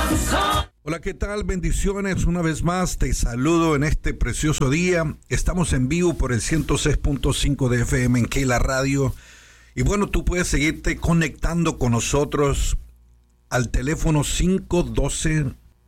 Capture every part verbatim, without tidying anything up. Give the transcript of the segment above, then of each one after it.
Hola, ¿qué tal? Bendiciones. Una vez más te saludo en este precioso día. Estamos en vivo por el ciento seis punto cinco de F M en Keila Radio. Y bueno, tú puedes seguirte conectando con nosotros al teléfono cinco doce,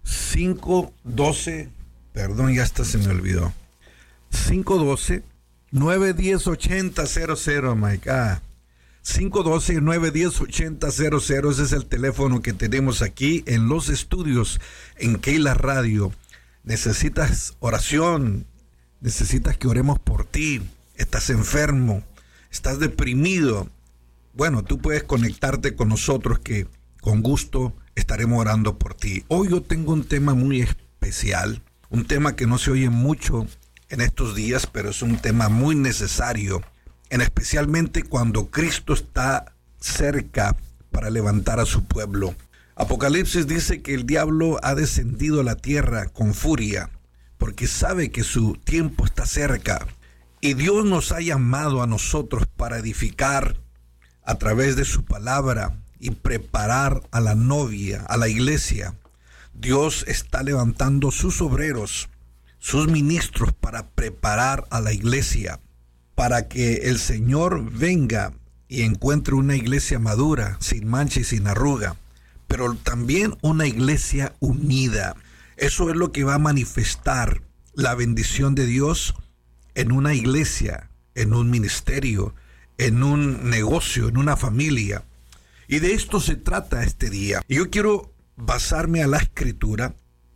cinco doce, perdón, ya hasta se me olvidó. cinco doce, nueve diez, ochenta cero cero, Mike. Ah, cinco doce, nueve diez, ochenta cero cero, ese es el teléfono que tenemos aquí en los estudios en Keila Radio. Necesitas oración, necesitas que oremos por ti, estás enfermo, estás deprimido. Bueno, tú puedes conectarte con nosotros que con gusto estaremos orando por ti. Hoy yo tengo un tema muy especial, un tema que no se oye mucho en estos días, pero es un tema muy necesario, en especialmente cuando Cristo está cerca para levantar a su pueblo. Apocalipsis dice que el diablo ha descendido a la tierra con furia, porque sabe que su tiempo está cerca. Y Dios nos ha llamado a nosotros para edificar a través de su palabra y preparar a la novia, a la iglesia. Dios está levantando sus obreros, sus ministros para preparar a la iglesia, para que el Señor venga y encuentre una iglesia madura, sin mancha y sin arruga, pero también una iglesia unida. Eso es lo que va a manifestar la bendición de Dios en una iglesia, en un ministerio, en un negocio, en una familia. Y de esto se trata este día. Y yo quiero basarme a la escritura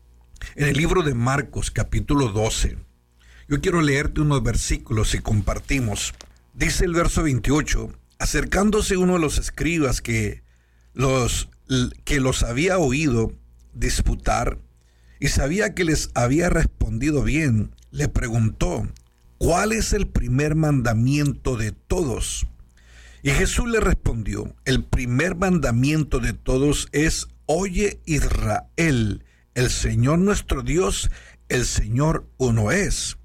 en el libro de Marcos, capítulo doce. Yo quiero leerte unos versículos y compartimos. Dice el verso veintiocho, acercándose uno de los escribas que los, que los había oído disputar y sabía que les había respondido bien, le preguntó, ¿cuál es el primer mandamiento de todos? Y Jesús le respondió, el primer mandamiento de todos es, oye Israel, el Señor nuestro Dios, el Señor uno es.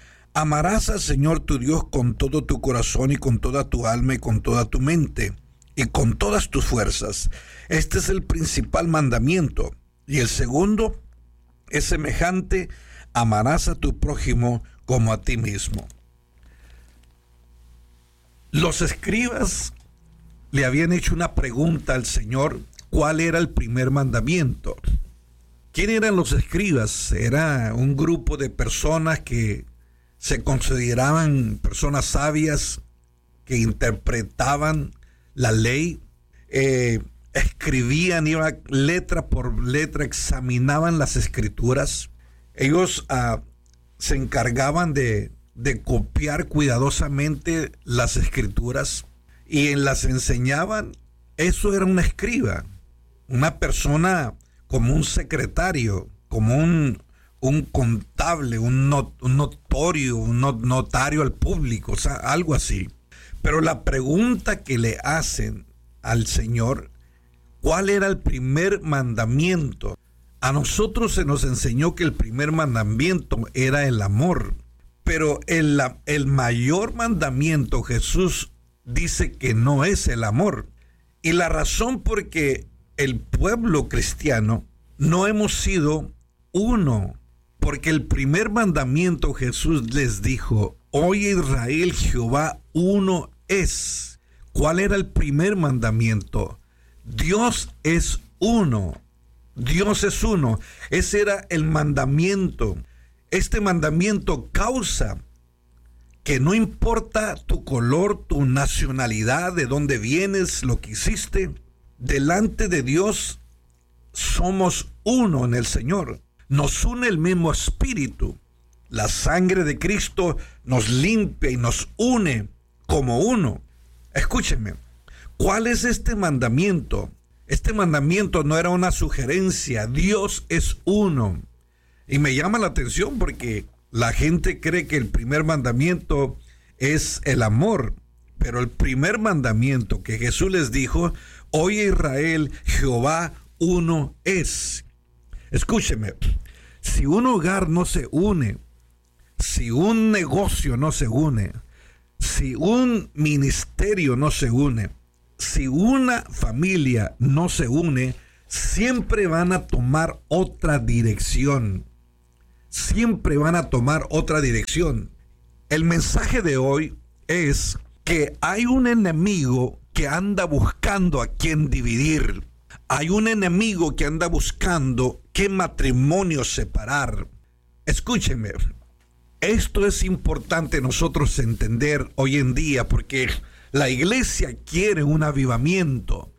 Amarás al Señor tu Dios con todo tu corazón y con toda tu alma y con toda tu mente y con todas tus fuerzas. Este es el principal mandamiento. Y el segundo es semejante, amarás a tu prójimo como a ti mismo. Los escribas le habían hecho una pregunta al Señor, ¿cuál era el primer mandamiento? ¿Quién eran los escribas? Era un grupo de personas que se consideraban personas sabias, que interpretaban la ley, eh, escribían, iban letra por letra, examinaban las escrituras. Ellos uh, se encargaban de, de copiar cuidadosamente las escrituras y las enseñaban. Eso era un escriba, una persona como un secretario, como un, un contable, un, not, un notorio, un not, notario al público, o sea, algo así. Pero la pregunta que le hacen al Señor, ¿cuál era el primer mandamiento? A nosotros se nos enseñó que el primer mandamiento era el amor, pero el, el mayor mandamiento Jesús dice que no es el amor. Y la razón por que el pueblo cristiano no hemos sido uno, porque el primer mandamiento Jesús les dijo, oye Israel, Jehová uno es. ¿Cuál era el primer mandamiento? Dios es uno. Dios es uno. Ese era el mandamiento. Este mandamiento causa que no importa tu color, tu nacionalidad, de dónde vienes, lo que hiciste, delante de Dios somos uno en el Señor. Nos une el mismo espíritu. La sangre de Cristo nos limpia y nos une como uno. Escúchenme, ¿cuál es este mandamiento? Este mandamiento no era una sugerencia. Dios es uno. Y me llama la atención porque la gente cree que el primer mandamiento es el amor. Pero el primer mandamiento que Jesús les dijo, oye Israel, Jehová uno es. Escúcheme, si un hogar no se une, si un negocio no se une, si un ministerio no se une, si una familia no se une, siempre van a tomar otra dirección. Siempre van a tomar otra dirección. El mensaje de hoy es que hay un enemigo que anda buscando a quien dividir. Hay un enemigo que anda buscando qué matrimonio separar. Escúchenme, esto es importante nosotros entender hoy en día porque la iglesia quiere un avivamiento.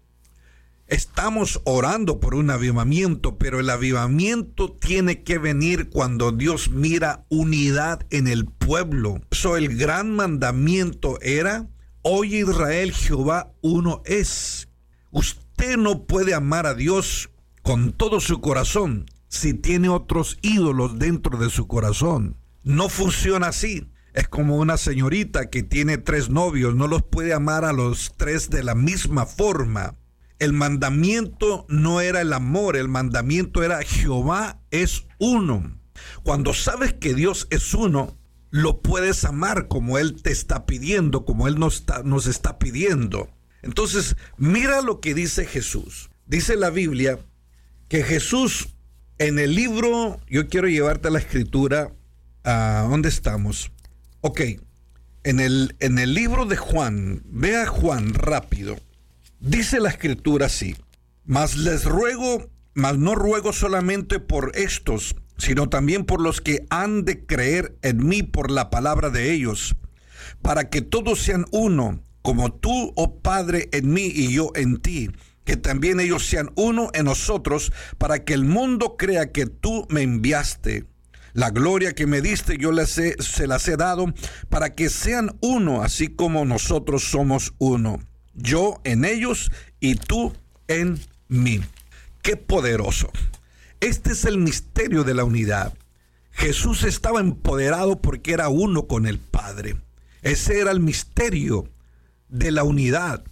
Estamos orando por un avivamiento, pero el avivamiento tiene que venir cuando Dios mira unidad en el pueblo. Eso, el gran mandamiento era: oye Israel, Jehová uno es. Usted no puede amar a Dios con todo su corazón si tiene otros ídolos dentro de su corazón. No funciona así. Es como una señorita que tiene tres novios, no los puede amar a los tres de la misma forma. El mandamiento no era el amor, el mandamiento era: Jehová es uno. Cuando sabes que Dios es uno, lo puedes amar como Él te está pidiendo, como Él nos está, nos está pidiendo. Entonces, mira lo que dice Jesús. Dice la Biblia que Jesús, en el libro, yo quiero llevarte a la escritura, ¿a dónde estamos? Ok, en el, en el libro de Juan, vea Juan rápido. Dice la escritura así: mas les ruego, mas no ruego solamente por estos, sino también por los que han de creer en mí por la palabra de ellos, para que todos sean uno, como tú, oh Padre, en mí y yo en ti, que también ellos sean uno en nosotros, para que el mundo crea que tú me enviaste. La gloria que me diste yo les he, se las he dado, para que sean uno, así como nosotros somos uno. Yo en ellos y tú en mí. ¡Qué poderoso! Este es el misterio de la unidad. Jesús estaba empoderado porque era uno con el Padre. Ese era el misterio de la unidad.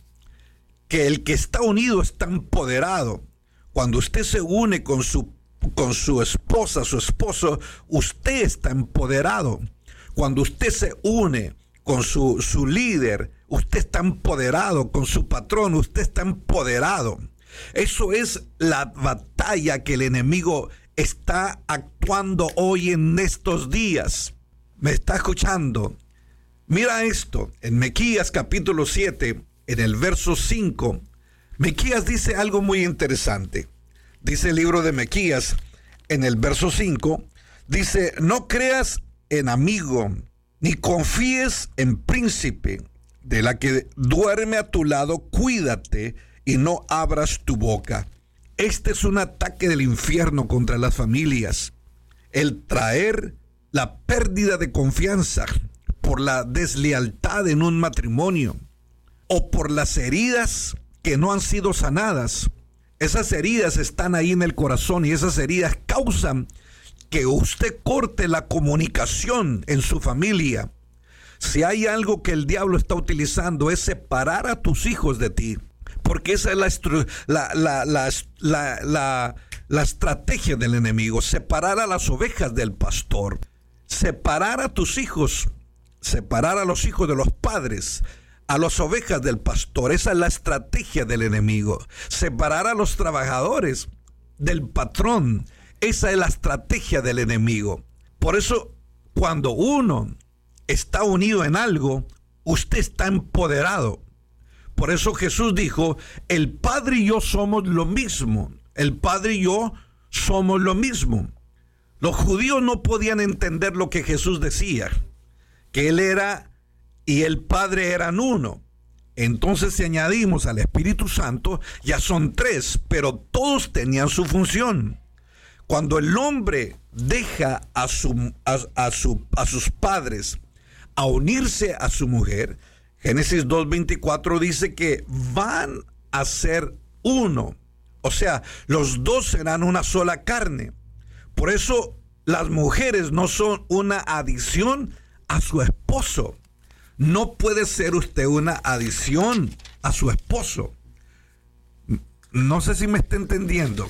Que el que está unido está empoderado. Cuando usted se une con su, con su esposa, su esposo, usted está empoderado. Cuando usted se une con su, su líder, usted está empoderado. Con su patrón, usted está empoderado. Eso es la batalla que el enemigo está actuando hoy en estos días. ¿Me está escuchando? Mira esto, en Miqueas capítulo siete, en el verso cinco, Miqueas dice algo muy interesante. Dice el libro de Miqueas, en el verso cinco, dice: no creas en amigo, ni confíes en príncipe, de la que duerme a tu lado, cuídate y no abras tu boca. Este es un ataque del infierno contra las familias. El traer la pérdida de confianza por la deslealtad en un matrimonio o por las heridas que no han sido sanadas. Esas heridas están ahí en el corazón y esas heridas causan que usted corte la comunicación en su familia. Si hay algo que el diablo está utilizando es separar a tus hijos de ti. Porque esa es la, la, la, la, la, la, la estrategia del enemigo. Separar a las ovejas del pastor. Separar a tus hijos. Separar a los hijos de los padres. A las ovejas del pastor. Esa es la estrategia del enemigo. Separar a los trabajadores del patrón. Esa es la estrategia del enemigo. Por eso, cuando uno está unido en algo, usted está empoderado. Por eso Jesús dijo: el Padre y yo somos lo mismo. El Padre y yo somos lo mismo. Los judíos no podían entender lo que Jesús decía, que Él era y el Padre eran uno. Entonces, si añadimos al Espíritu Santo, ya son tres, pero todos tenían su función. Cuando el hombre deja a, su, a, a, su, a sus padres a unirse a su mujer, Génesis dos veinticuatro dice que van a ser uno. O sea, los dos serán una sola carne. Por eso las mujeres no son una adición a su esposo. No puede ser usted una adición a su esposo. No sé si me está entendiendo.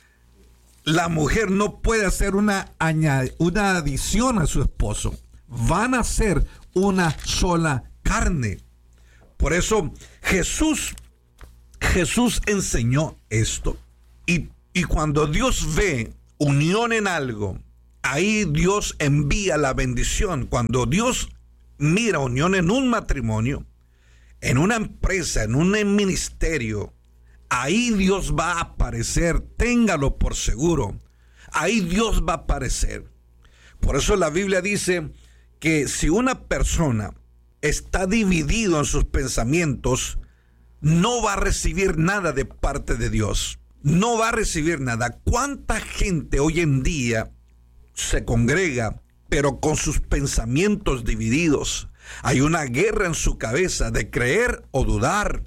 La mujer no puede hacer una, añad- una adición a su esposo. Van a ser una sola carne. Por eso Jesús, Jesús enseñó esto. Y, y cuando Dios ve unión en algo, ahí Dios envía la bendición. Cuando Dios mira unión en un matrimonio, en una empresa, en un ministerio, ahí Dios va a aparecer, téngalo por seguro. Ahí Dios va a aparecer. Por eso la Biblia dice que si una persona está dividido en sus pensamientos, no va a recibir nada de parte de Dios. No va a recibir nada. ¿Cuánta gente hoy en día se congrega, pero con sus pensamientos divididos? Hay una guerra en su cabeza de creer o dudar.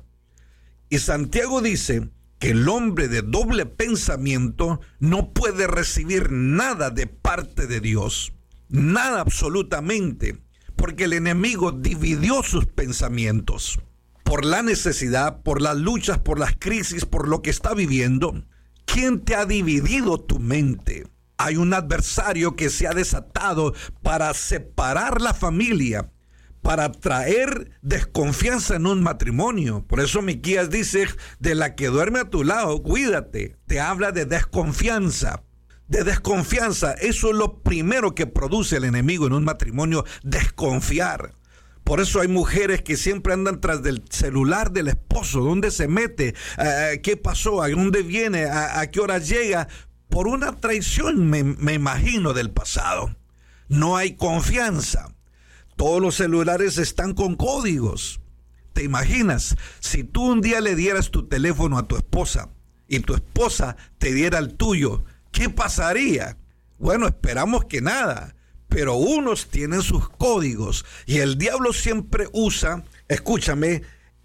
Y Santiago dice que el hombre de doble pensamiento no puede recibir nada de parte de Dios. Nada absolutamente. Porque el enemigo dividió sus pensamientos. Por la necesidad, por las luchas, por las crisis, por lo que está viviendo. ¿Quién te ha dividido tu mente? Hay un adversario que se ha desatado para separar la familia, para traer desconfianza en un matrimonio. Por eso Miqueas dice, de la que duerme a tu lado, cuídate. Te habla de desconfianza. De desconfianza, eso es lo primero que produce el enemigo en un matrimonio, desconfiar. Por eso hay mujeres que siempre andan tras del celular del esposo. ¿Dónde se mete? Uh, ¿Qué pasó? ¿A dónde viene? ¿A, a qué hora llega? Por una traición, me, me imagino, del pasado. No hay confianza. Todos los celulares están con códigos. ¿Te imaginas? Si tú un día le dieras tu teléfono a tu esposa y tu esposa te diera el tuyo, ¿qué pasaría? Bueno, esperamos que nada. Pero unos tienen sus códigos y el diablo siempre usa, escúchame,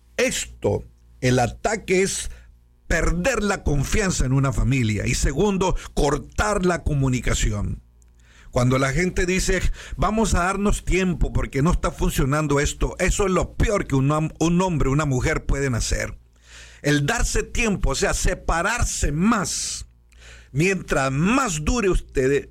esto, el ataque es perder la confianza en una familia y segundo, cortar la comunicación. Cuando la gente dice, vamos a darnos tiempo porque no está funcionando esto, eso es lo peor que un, un hombre o una mujer pueden hacer. El darse tiempo, o sea, separarse más. Mientras más dure usted,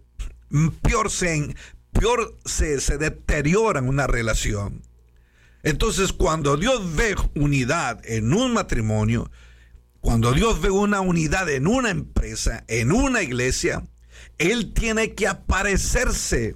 peor se... peor se, se deteriora una relación. Entonces, cuando Dios ve unidad en un matrimonio, cuando Dios ve una unidad en una empresa, en una iglesia, Él tiene que aparecerse.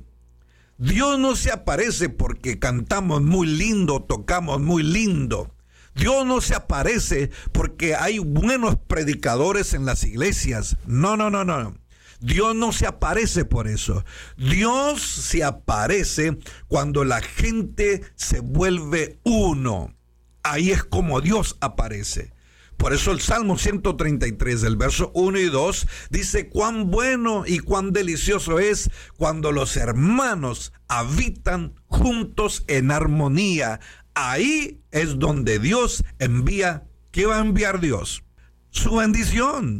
Dios no se aparece porque cantamos muy lindo, tocamos muy lindo. Dios no se aparece porque hay buenos predicadores en las iglesias. No, no, no, no. Dios no se aparece por eso. Dios se aparece cuando la gente se vuelve uno. Ahí es como Dios aparece. Por eso el Salmo ciento treinta y tres, el verso uno y dos, dice, cuán bueno y cuán delicioso es cuando los hermanos habitan juntos en armonía. Ahí es donde Dios envía. ¿Qué va a enviar Dios? Su bendición.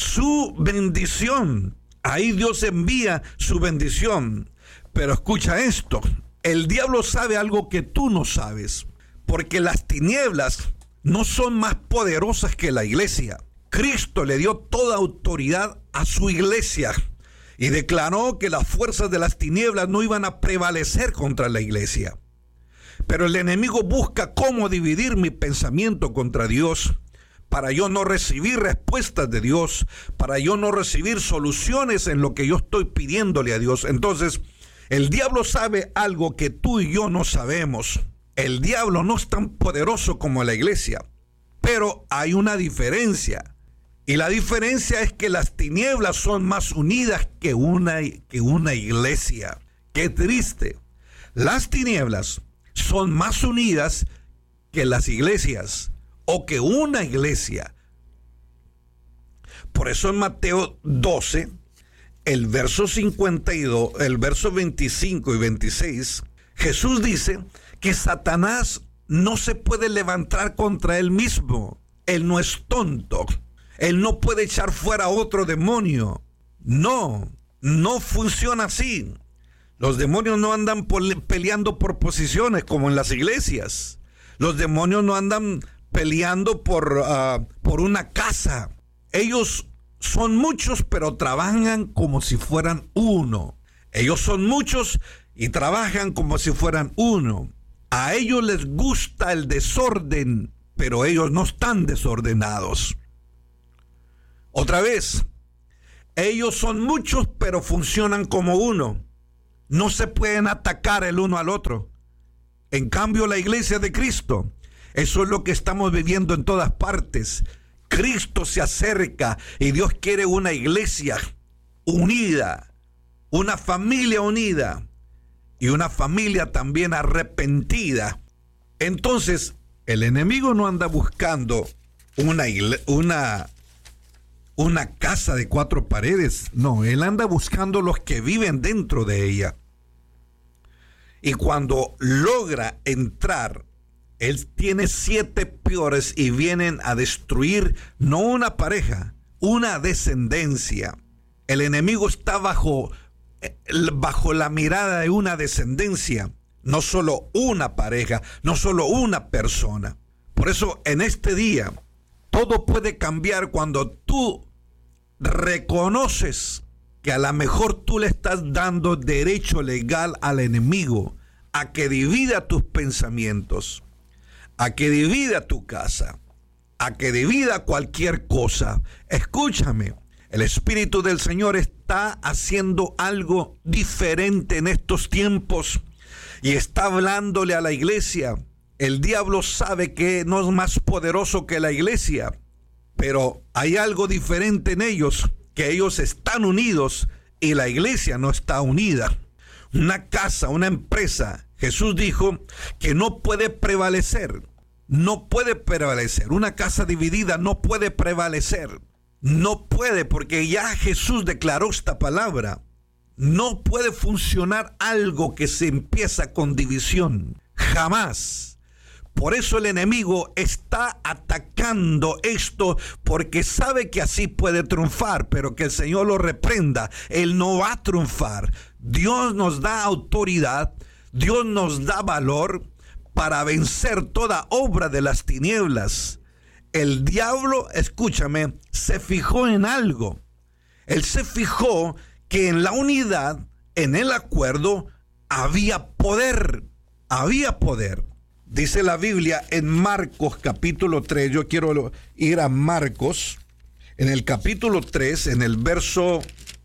Su bendición. Ahí Dios envía su bendición. Pero escucha esto, el diablo sabe algo que tú no sabes, porque las tinieblas no son más poderosas que la iglesia. Cristo le dio toda autoridad a su iglesia y declaró que las fuerzas de las tinieblas no iban a prevalecer contra la iglesia. Pero el enemigo busca cómo dividir mi pensamiento contra Dios, para yo no recibir respuestas de Dios, para yo no recibir soluciones en lo que yo estoy pidiéndole a Dios. Entonces, el diablo sabe algo que tú y yo no sabemos. El diablo no es tan poderoso como la iglesia, pero hay una diferencia. Y la diferencia es que las tinieblas son más unidas que una, que una iglesia. ¡Qué triste! Las tinieblas son más unidas que las iglesias. O que una iglesia. Por eso en Mateo doce, el verso cincuenta y dos, el verso veinticinco y veintiséis, Jesús dice que Satanás no se puede levantar contra él mismo. Él no es tonto. Él no puede echar fuera a otro demonio. No, no funciona así. Los demonios no andan peleando por posiciones como en las iglesias. Los demonios no andan peleando por, uh, por una casa. Ellos son muchos, pero trabajan como si fueran uno. Ellos son muchos y trabajan como si fueran uno. A ellos les gusta el desorden, pero ellos no están desordenados. Otra vez, ellos son muchos, pero funcionan como uno. No se pueden atacar el uno al otro. En cambio, la iglesia de Cristo, eso es lo que estamos viviendo en todas partes. Cristo se acerca y Dios quiere una iglesia unida, una familia unida y una familia también arrepentida. Entonces, el enemigo no anda buscando una, una, una casa de cuatro paredes. No, él anda buscando los que viven dentro de ella. Y cuando logra entrar, él tiene siete peores y vienen a destruir no una pareja, una descendencia. El enemigo está bajo, bajo la mirada de una descendencia, no solo una pareja, no solo una persona. Por eso en este día todo puede cambiar cuando tú reconoces que a lo mejor tú le estás dando derecho legal al enemigo a que divida tus pensamientos, a que divida tu casa, a que divida cualquier cosa. Escúchame, el Espíritu del Señor está haciendo algo diferente en estos tiempos y está hablándole a la iglesia. El diablo sabe que no es más poderoso que la iglesia, pero hay algo diferente en ellos, que ellos están unidos y la iglesia no está unida. Una casa, una empresa, Jesús dijo que no puede prevalecer, no puede prevalecer. Una casa dividida no puede prevalecer, no puede, porque ya Jesús declaró esta palabra. No puede funcionar algo que se empieza con división, jamás. Por eso el enemigo está atacando esto, porque sabe que así puede triunfar, pero que el Señor lo reprenda. Él no va a triunfar. Dios nos da autoridad, Dios nos da valor para vencer toda obra de las tinieblas. El diablo, escúchame, se fijó en algo. Él se fijó que en la unidad, en el acuerdo, había poder, había poder. Dice la Biblia en Marcos capítulo tres, yo quiero ir a Marcos, en el capítulo tres, en el verso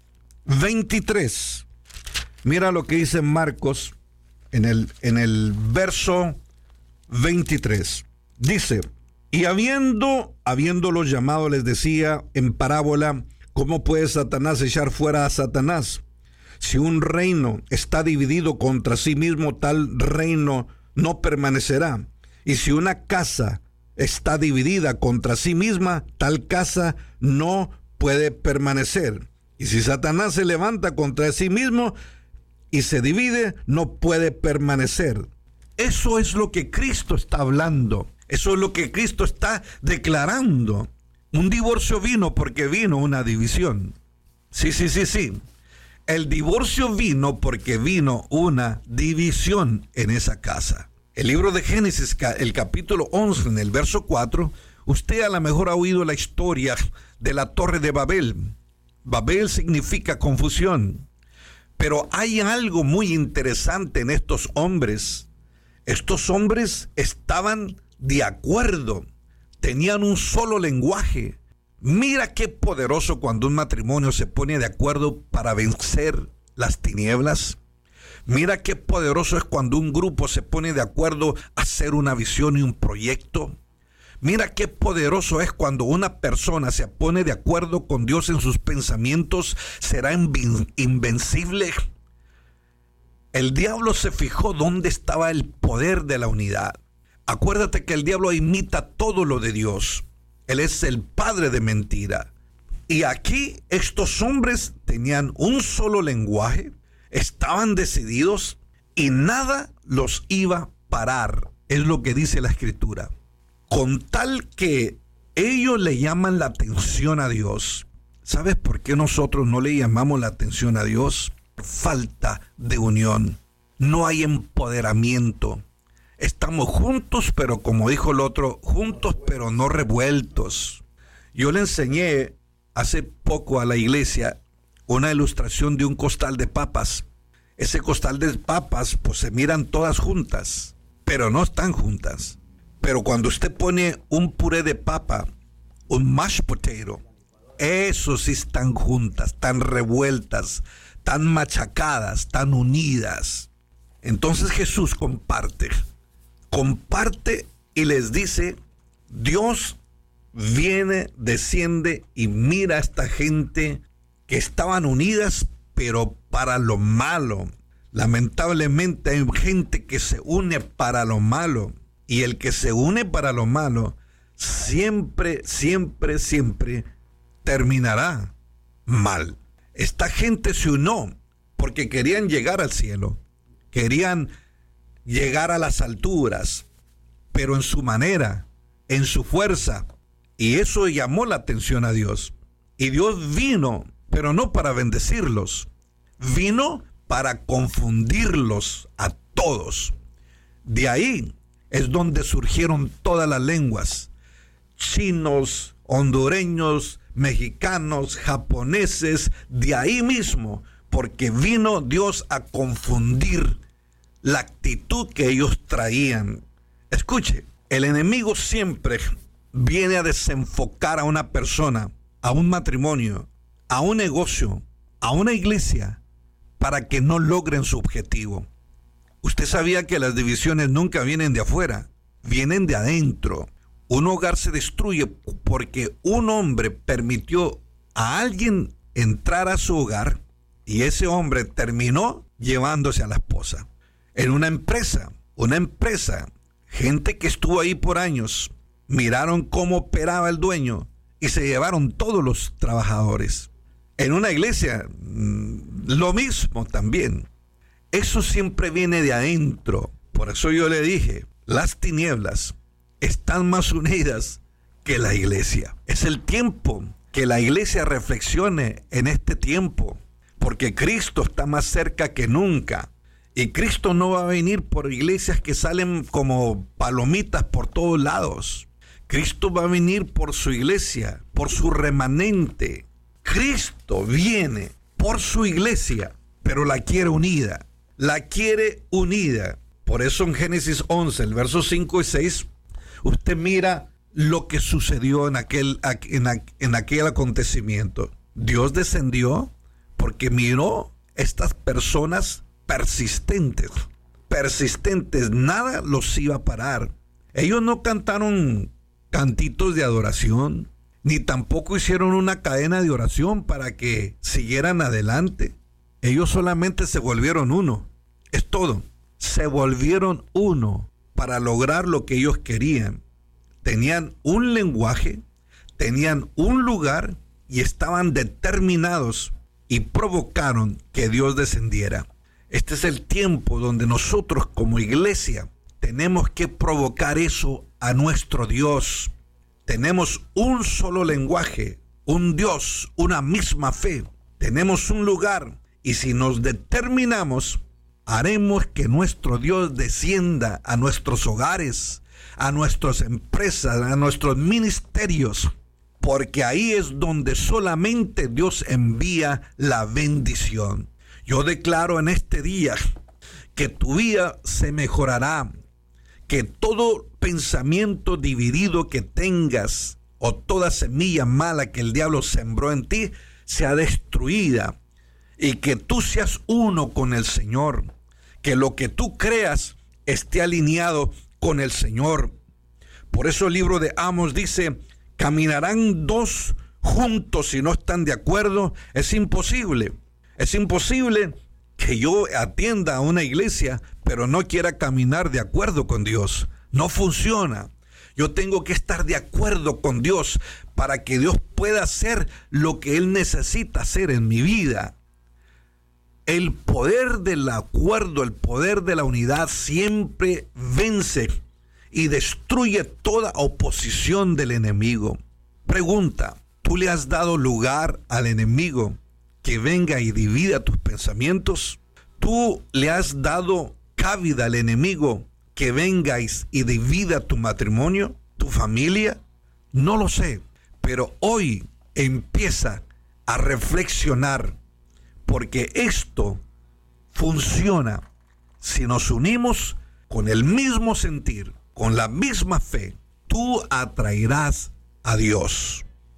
veintitrés. Mira lo que dice Marcos en el, en el verso veintitrés. Dice, y habiendo, habiéndolos llamado, les decía en parábola, ¿cómo puede Satanás echar fuera a Satanás? Si un reino está dividido contra sí mismo, tal reino no permanecerá. Y si una casa está dividida contra sí misma, tal casa no puede permanecer. Y si Satanás se levanta contra sí mismo y se divide, no puede permanecer. Eso es lo que Cristo está hablando. Eso es lo que Cristo está declarando. Un divorcio vino porque vino una división. Sí, sí, sí, sí. El divorcio vino porque vino una división en esa casa. El libro de Génesis, el capítulo once, en el verso cuatro, usted a lo mejor ha oído la historia de la Torre de Babel. Babel significa confusión. Pero hay algo muy interesante en estos hombres. Estos hombres estaban de acuerdo, tenían un solo lenguaje. Mira qué poderoso cuando un matrimonio se pone de acuerdo para vencer las tinieblas. Mira qué poderoso es cuando un grupo se pone de acuerdo a hacer una visión y un proyecto. Mira qué poderoso es cuando una persona se pone de acuerdo con Dios en sus pensamientos, será invencible. El diablo se fijó dónde estaba el poder de la unidad. Acuérdate que el diablo imita todo lo de Dios. Él es el padre de mentira. Y aquí estos hombres tenían un solo lenguaje, estaban decididos y nada los iba a parar. Es lo que dice la Escritura. Con tal que ellos le llaman la atención a Dios. ¿Sabes por qué nosotros no le llamamos la atención a Dios? Falta de unión. No hay empoderamiento. Estamos juntos, pero como dijo el otro, juntos pero no revueltos. Yo le enseñé hace poco a la iglesia una ilustración de un costal de papas. Ese costal de papas, pues se miran todas juntas, pero no están juntas. Pero cuando usted pone un puré de papa, un mashed potato, Eso sí están juntas, tan revueltas, tan machacadas, tan unidas. Entonces Jesús comparte, comparte y les dice, Dios viene, desciende y mira a esta gente que estaban unidas, pero para lo malo. Lamentablemente hay gente que se une para lo malo, y el que se une para lo malo siempre, siempre, siempre terminará mal. Esta gente se unió porque querían llegar al cielo, querían llegar a las alturas, pero en su manera, en su fuerza, y eso llamó la atención a Dios. Y Dios vino, pero no para bendecirlos, vino para confundirlos a todos. De ahí es donde surgieron todas las lenguas, chinos, hondureños, mexicanos, japoneses, de ahí mismo, porque vino Dios a confundir la actitud que ellos traían. Escuche, el enemigo siempre viene a desenfocar a una persona, a un matrimonio, a un negocio, a una iglesia, para que no logren su objetivo. Usted sabía que las divisiones nunca vienen de afuera, vienen de adentro. Un hogar se destruye porque un hombre permitió a alguien entrar a su hogar y ese hombre terminó llevándose a la esposa. En una empresa, una empresa, gente que estuvo ahí por años, miraron cómo operaba el dueño y se llevaron todos los trabajadores. En una iglesia, lo mismo también. Eso siempre viene de adentro. Por eso yo le dije, las tinieblas están más unidas que la iglesia. Es el tiempo que la iglesia reflexione en este tiempo, porque Cristo está más cerca que nunca. Y Cristo no va a venir por iglesias que salen como palomitas por todos lados. Cristo va a venir por su iglesia, por su remanente. Cristo viene por su iglesia, pero la quiere unida. La quiere unida. Por eso en Génesis once, el verso cinco y seis, usted mira lo que sucedió en aquel, en, en aquel acontecimiento. Dios descendió porque miró estas personas persistentes, persistentes, nada los iba a parar. Ellos no cantaron cantitos de adoración, ni tampoco hicieron una cadena de oración para que siguieran adelante. Ellos solamente se volvieron uno, es todo. Se volvieron uno para lograr lo que ellos querían. Tenían un lenguaje, tenían un lugar y estaban determinados y provocaron que Dios descendiera. Este es el tiempo donde nosotros como iglesia tenemos que provocar eso a nuestro Dios. Tenemos un solo lenguaje, un Dios, una misma fe. Tenemos un lugar y si nos determinamos, haremos que nuestro Dios descienda a nuestros hogares, a nuestras empresas, a nuestros ministerios, porque ahí es donde solamente Dios envía la bendición. Yo declaro en este día que tu vida se mejorará, que todo pensamiento dividido que tengas o toda semilla mala que el diablo sembró en ti sea destruida y que tú seas uno con el Señor, que lo que tú creas esté alineado con el Señor. Por eso el libro de Amos dice, caminarán dos juntos si no están de acuerdo. Es imposible, es imposible que yo atienda a una iglesia pero no quiera caminar de acuerdo con Dios. No funciona. Yo tengo que estar de acuerdo con Dios para que Dios pueda hacer lo que Él necesita hacer en mi vida. El poder del acuerdo, el poder de la unidad siempre vence y destruye toda oposición del enemigo. Pregunta, ¿tú le has dado lugar al enemigo que venga y divida tus pensamientos? ¿Tú le has dado cabida al enemigo que venga y, y divida tu matrimonio, tu familia? No lo sé, pero hoy empieza a reflexionar, porque esto funciona si nos unimos con el mismo sentir, con la misma fe. Tú atraerás a Dios.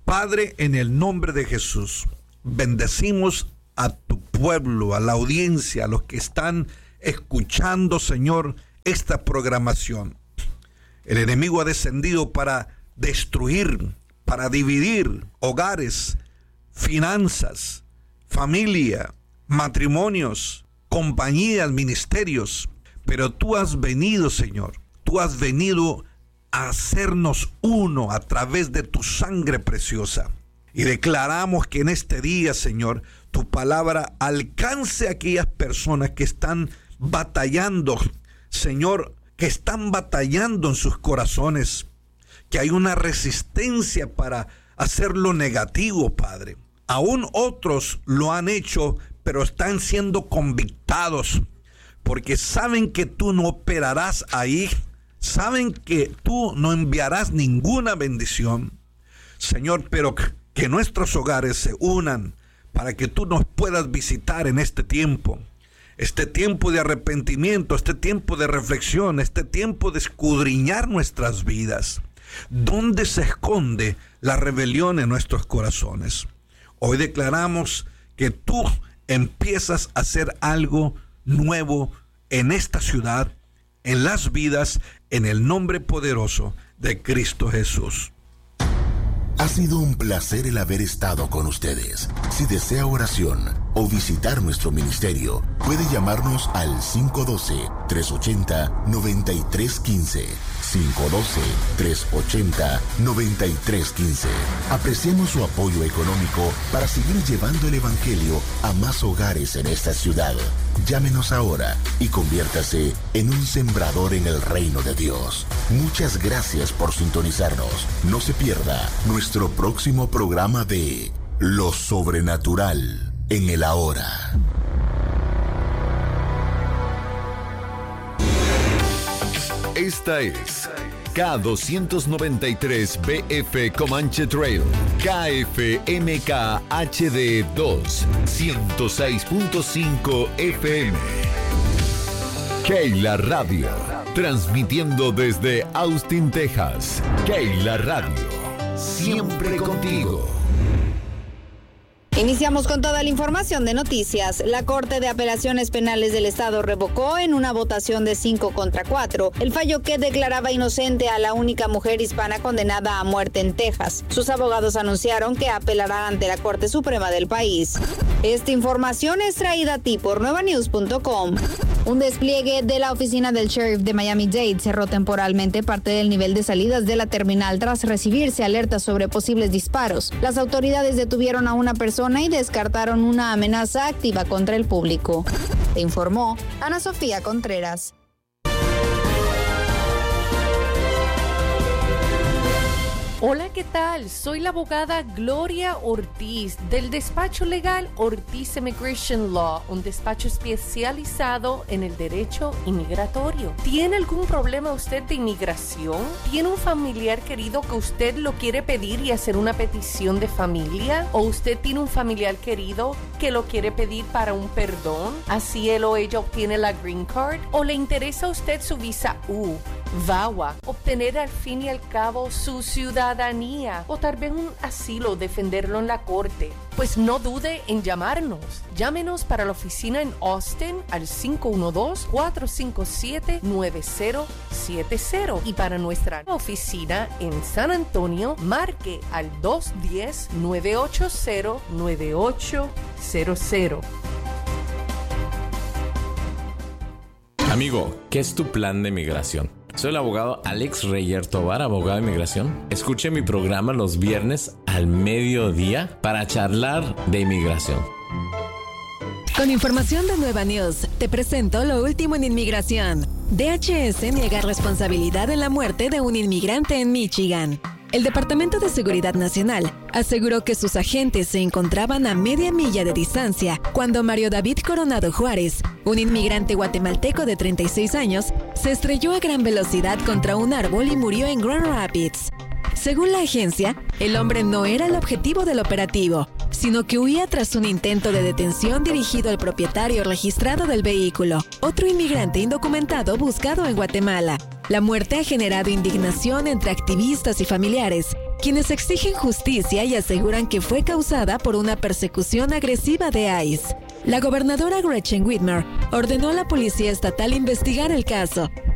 Padre, en el nombre de Jesús, bendecimos a tu pueblo, a la audiencia, a los que están escuchando, Señor, esta programación. El enemigo ha descendido para destruir, para dividir hogares, finanzas, familia, matrimonios, compañías, ministerios. Pero tú has venido, Señor, tú has venido a hacernos uno a través de tu sangre preciosa. Y declaramos que en este día, Señor, tu palabra alcance a aquellas personas que están batallando, Señor, que están batallando en sus corazones, que hay una resistencia para hacer lo negativo, Padre. Aún otros lo han hecho, pero están siendo convictados, porque saben que tú no operarás ahí, saben que tú no enviarás ninguna bendición, Señor, pero que nuestros hogares se unan para que tú nos puedas visitar en este tiempo. Este tiempo de arrepentimiento, este tiempo de reflexión, este tiempo de escudriñar nuestras vidas. ¿Dónde se esconde la rebelión en nuestros corazones? Hoy declaramos que tú empiezas a hacer algo nuevo en esta ciudad, en las vidas, en el nombre poderoso de Cristo Jesús. Ha sido un placer el haber estado con ustedes. Si desea oración o visitar nuestro ministerio, puede llamarnos al cinco uno dos, tres ocho cero, nueve tres uno cinco. cinco uno dos, tres ocho cero, nueve tres uno cinco. Apreciamos su apoyo económico para seguir llevando el evangelio a más hogares en esta ciudad. Llámenos ahora y conviértase en un sembrador en el reino de Dios. Muchas gracias por sintonizarnos. No se pierda nuestro próximo programa de Lo Sobrenatural en el Ahora. Esta es K doscientos noventa y tres B F Comanche Trail, K F M K H D dos, ciento seis punto cinco F M. Keila Radio, transmitiendo desde Austin, Texas. Keila Radio, siempre contigo. Iniciamos con toda la información de noticias. La Corte de Apelaciones Penales del Estado revocó en una votación de cinco contra cuatro el fallo que declaraba inocente a la única mujer hispana condenada a muerte en Texas. Sus abogados anunciaron que apelarán ante la Corte Suprema del país. Esta información es traída a ti por nueva news punto com. Un despliegue de la oficina del sheriff de Miami-Dade cerró temporalmente parte del nivel de salidas de la terminal tras recibirse alertas sobre posibles disparos. Las autoridades detuvieron a una persona y descartaron una amenaza activa contra el público. Te informó Ana Sofía Contreras. Hola, ¿qué tal? Soy la abogada Gloria Ortiz del despacho legal Ortiz Immigration Law, un despacho especializado en el derecho inmigratorio. ¿Tiene algún problema usted de inmigración? ¿Tiene un familiar querido que usted lo quiere pedir y hacer una petición de familia? ¿O usted tiene un familiar querido que lo quiere pedir para un perdón? Así él o ella obtiene la Green Card. ¿O le interesa a usted su visa U, V A W A, obtener al fin y al cabo su ciudadanía? O tal vez un asilo, defenderlo en la corte. Pues no dude en llamarnos. Llámenos para la oficina en Austin al cinco uno dos, cuatro cinco siete, nueve cero siete cero. Y para nuestra oficina en San Antonio, marque al dos uno cero, nueve ocho cero, nueve ocho cero cero. Amigo, ¿qué es tu plan de migración? Soy el abogado Alex Reyer Tovar, abogado de inmigración. Escuche mi programa los viernes al mediodía para charlar de inmigración. Con información de Nueva News, te presento lo último en inmigración. D H S niega responsabilidad en la muerte de un inmigrante en Michigan. El Departamento de Seguridad Nacional aseguró que sus agentes se encontraban a media milla de distancia cuando Mario David Coronado Juárez, un inmigrante guatemalteco de treinta y seis años, se estrelló a gran velocidad contra un árbol y murió en Grand Rapids. Según la agencia, el hombre no era el objetivo del operativo, sino que huía tras un intento de detención dirigido al propietario registrado del vehículo, otro inmigrante indocumentado buscado en Guatemala. La muerte ha generado indignación entre activistas y familiares, quienes exigen justicia y aseguran que fue causada por una persecución agresiva de ICE. La gobernadora Gretchen Whitmer ordenó a la Policía Estatal investigar el caso,